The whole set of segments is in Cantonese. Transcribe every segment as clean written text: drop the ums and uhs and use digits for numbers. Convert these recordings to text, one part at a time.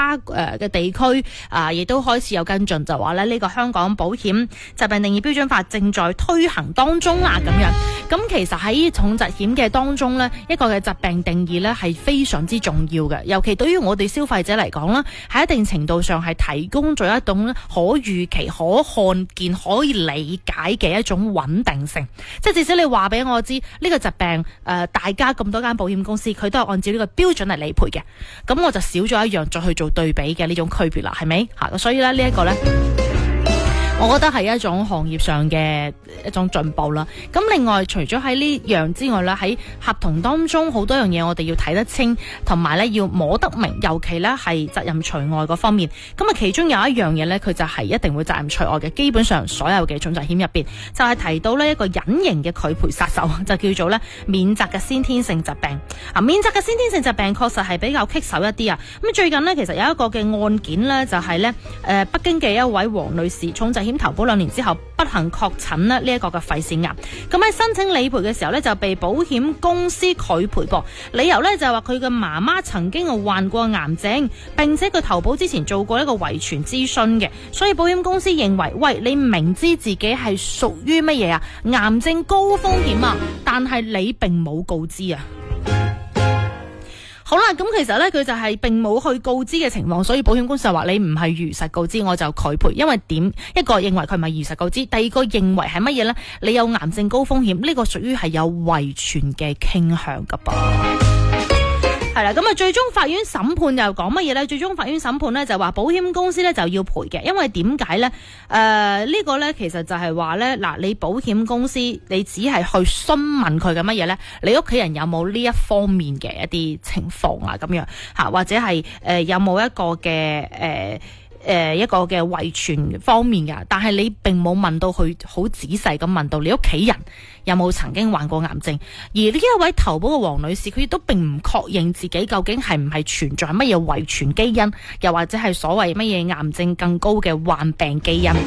他嘅地區亦都開始有跟進，就話咧呢個香港保險疾病定義標準法正在推行當中啦咁樣。咁其實喺重疾險嘅當中呢，一個嘅疾病定義呢係非常之重要嘅，尤其對於我哋消費者嚟講啦，喺一定程度上係提供咗一種可預期、可看見、可以理解嘅一種穩定性。即係至少你話俾我知呢個疾病大家咁多間保險公司佢都係按照呢個標準嚟理賠嘅，咁我就少咗一樣再去做對比嘅呢種區別啦，係咪？所以咧呢一個呢，我覺得係一種行業上嘅一種進步啦。咁另外除咗喺呢樣之外咧，喺合同當中好多樣嘢我哋要睇得清，同埋咧要摸得明，尤其咧係責任除外嗰方面。咁其中有一樣嘢咧，佢就係一定會責任除外嘅。基本上所有嘅重疾險入邊，就係提到呢一個隱形嘅拒賠殺手，就叫做咧免責嘅先天性疾病。免責嘅先天性疾病確實係比較棘手一啲啊。咁最近呢，其實有一個嘅案件呢，就係咧北京嘅一位黃女士重疾險投保2年之後不幸確診呢一個嘅肺腺癌，咁喺申請理賠嘅時候呢，就被保險公司拒賠噃，理由呢，就係話佢嘅媽媽曾經患過癌症，並且佢投保之前做過一個遺傳諮詢嘅，所以保險公司認為，喂，你明知自己係屬於乜嘢啊，癌症高風險啊，但係你並冇告知啊。好啦，咁其實咧佢就係並冇去告知嘅情況，所以保險公司就話你唔係如實告知，我就拒賠。因為點？一個認為佢唔係如實告知，第二個認為係乜嘢呢？你有癌症高風險，呢個屬於係有遺傳嘅傾向噶噃。係啦，咁啊，最終法院審判又講乜嘢呢？最終法院審判呢，就話保險公司呢就要賠嘅，因為點解呢？呢個呢，其實就係話呢，嗱，你保險公司你只係去詢問佢嘅乜嘢呢？你屋企人有冇呢一方面嘅一啲情況啊？咁樣吓，或者係有冇一個嘅一個嘅遺傳方面㗎，但係你並冇問到佢好仔細咁問到你屋企人有冇曾經患過癌症，而呢一位投保嘅黃女士，佢亦都並唔確認自己究竟係唔係存在乜嘢遺傳基因，又或者係所謂乜嘢癌症更高嘅患病基因。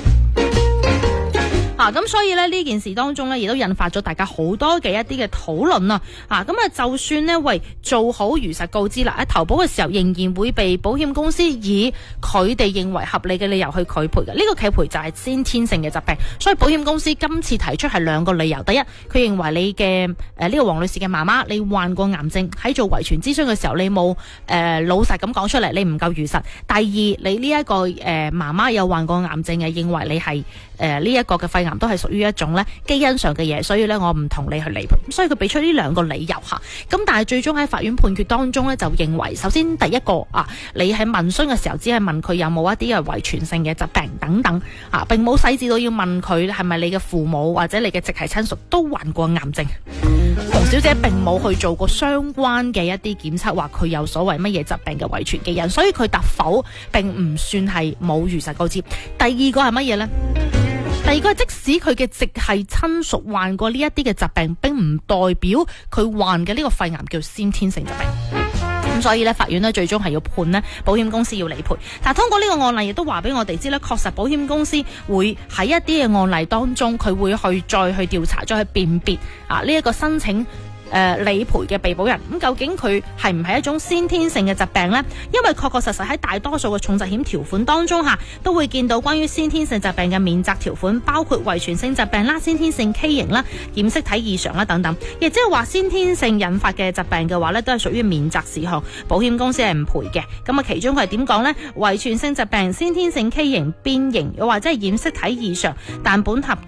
咁所以咧呢件事當中咧，亦都引發咗大家好多嘅一啲嘅討論啊！咁就算呢，喂，做好如實告知啦，喺投保嘅時候仍然會被保險公司以佢哋認為合理嘅理由去拒賠嘅。呢個拒賠就係先天性嘅疾病，所以保險公司今次提出係兩個理由。第一，佢認為你嘅呢個黃女士嘅媽媽你患過癌症，喺做遺傳諮詢嘅時候你冇老實咁講出嚟，你唔夠如實。第二，你呢一個媽媽有患過癌症嘅，認為你係呢一個嘅肺癌都係屬於一種咧基因上嘅嘢，所以咧我唔同你去理賠。所以佢俾出呢兩個理由吓，咁但係最終喺法院判決當中咧就認為，首先第一個你喺問詢嘅時候只係問佢有冇一啲嘅遺傳性嘅疾病等等並冇細緻到要問佢係咪你嘅父母或者你嘅直系親屬都患過癌症。黃小姐並冇去做過相關嘅一啲檢測，話佢有所謂乜嘢疾病嘅遺傳基因，所以佢答否並唔算係冇如實告知。第二個係乜嘢呢？第二個，即使佢嘅直系親屬患過呢一啲嘅疾病，並唔代表佢患嘅呢個肺癌叫先天性疾病。咁所以咧，法院咧最終係要判呢保險公司要理賠。但係通過呢個案例，亦都話俾我哋知咧，確實保險公司會喺一啲嘅案例當中，佢會再去調查、再去辨別呢一個申請理賠嘅被保人，咁究竟佢係唔係一種先天性嘅疾病呢？因為確實喺大多數嘅重疾險條款當中都會見到關於先天性疾病嘅免責條款，包括遺傳性疾病啦、先天性畸形啦、染色體異常啦等等。亦即係話先天性引發嘅疾病嘅話呢，都係屬於免責事項，保險公司係唔賠嘅。咁其中佢係點講呢？遺傳性疾病、先天性畸形、變形又或者係染色體異常，但本合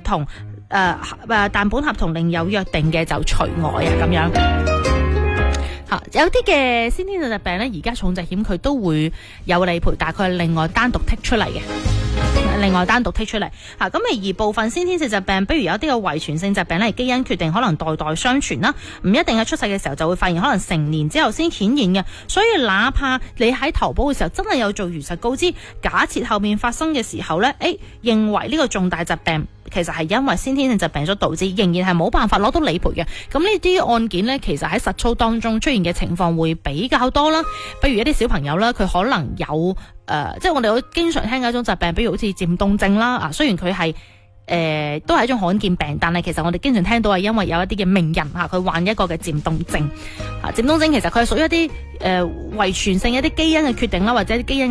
同另有約定嘅就除外咁樣。有啲嘅先天性疾病呢，而家重疾險佢都會有理賠，但係佢係另外單獨剔出嚟嘅。咁而部分先天性疾病，比如有啲嘅遺傳性疾病咧，基因決定可能代代相傳啦，唔一定喺出世嘅時候就會發現，可能成年之後先顯現嘅。所以哪怕你喺投保嘅時候真係有做如實告知，假設後面發生嘅時候呢，認為呢個重大疾病其實係因為先天性疾病所導致，仍然係冇辦法攞到理賠嘅。咁呢啲案件呢，其實喺實操當中出現嘅情況會比較多啦。比如一啲小朋友啦，佢可能有即係我哋會經常聽嘅一種疾病，比如好似漸凍症啦。雖然佢係都係一種罕見病，但係其實我哋經常聽到係因為有一啲嘅名人佢患一個嘅漸凍症。漸凍症其實佢係屬於一啲遺傳性一啲基因嘅決定啦，或者基因